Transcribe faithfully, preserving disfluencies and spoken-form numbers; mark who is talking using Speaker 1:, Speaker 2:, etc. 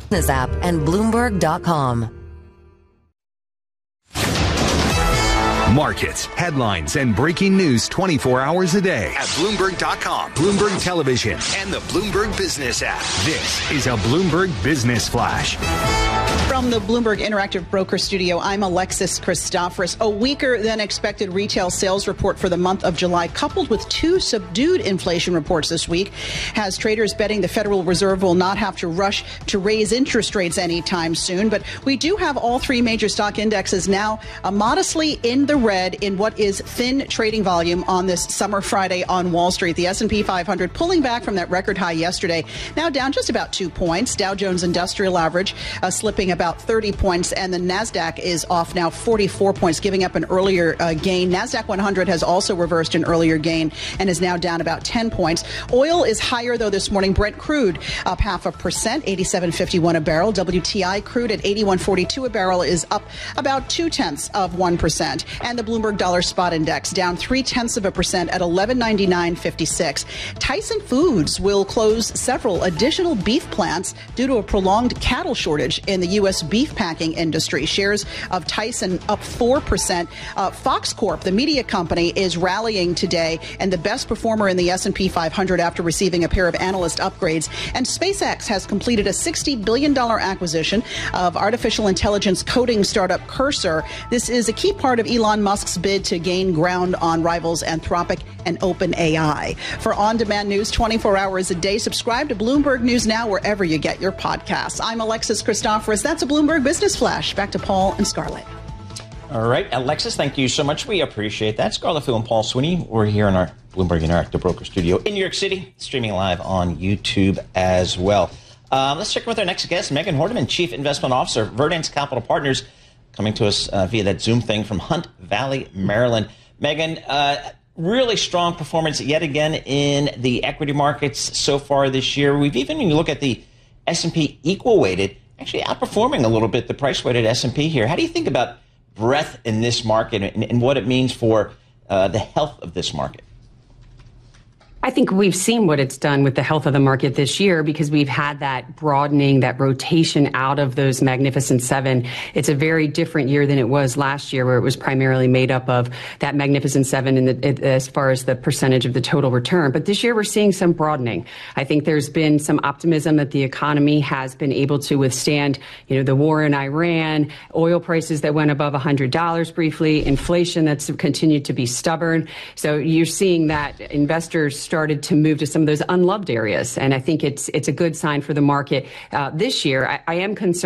Speaker 1: Business app and Bloomberg dot com.
Speaker 2: Markets, headlines, and breaking news twenty-four hours a day at Bloomberg dot com, Bloomberg Television, and the Bloomberg Business app. This is a Bloomberg Business Flash.
Speaker 3: From the Bloomberg Interactive Broker Studio, I'm Alexis Christoforous. A weaker than expected retail sales report for the month of July, coupled with two subdued inflation reports this week, has traders betting the Federal Reserve will not have to rush to raise interest rates anytime soon. But we do have all three major stock indexes now uh, modestly in the red in what is thin trading volume on this summer Friday on Wall Street. The S and P five hundred pulling back from that record high yesterday, now down just about two points. Dow Jones Industrial Average uh, slipping about thirty points, and the NASDAQ is off now forty-four points, giving up an earlier uh, gain. NASDAQ one hundred has also reversed an earlier gain and is now down about ten points. Oil is higher, though, this morning. Brent crude up half a percent, eighty-seven fifty-one a barrel. W T I crude at eighty-one forty-two a barrel is up about two-tenths of one percent. And the Bloomberg Dollar Spot Index down three-tenths of a percent at eleven ninety-nine fifty-six. Tyson Foods will close several additional beef plants due to a prolonged cattle shortage in the U S beef packing industry. Shares of Tyson up four percent. Uh, Fox Corp, the media company, is rallying today and the best performer in the S and P five hundred after receiving a pair of analyst upgrades. And SpaceX has completed a sixty billion dollars acquisition of artificial intelligence coding startup Cursor. This is a key part of Elon Musk's bid to gain ground on rivals Anthropic and OpenAI. For on-demand news twenty-four hours a day, subscribe to Bloomberg News Now wherever you get your podcasts. I'm Alexis Christoforous. That's a Bloomberg Business Flash. Back to Paul and Scarlett.
Speaker 4: All right, Alexis, thank you so much. We appreciate that. Scarlett Fu and Paul Sweeney, we're here in our Bloomberg Interactive Broker Studio in New York City, streaming live on YouTube as well. Um, let's check in with our next guest, Megan Hordeman, Chief Investment Officer, Verdance Capital Partners, coming to us uh, via that Zoom thing from Hunt Valley, Maryland. Megan, uh, really strong performance yet again in the equity markets so far this year. We've even, when you look at the S and P equal weighted, actually outperforming a little bit the price weighted S and P here. How do you think about breadth in this market and, and what it means for uh, the health of this market?
Speaker 5: I think we've seen what it's done with the health of the market this year because we've had that broadening, that rotation out of those Magnificent Seven. It's a very different year than it was last year, where it was primarily made up of that Magnificent Seven in the, as far as the percentage of the total return. But this year we're seeing some broadening. I think there's been some optimism that the economy has been able to withstand, you know, the war in Iran, oil prices that went above one hundred dollars briefly, inflation that's continued to be stubborn. So you're seeing that investors started to move to some of those unloved areas. And I think it's it's a good sign for the market uh, this year. I, I am concerned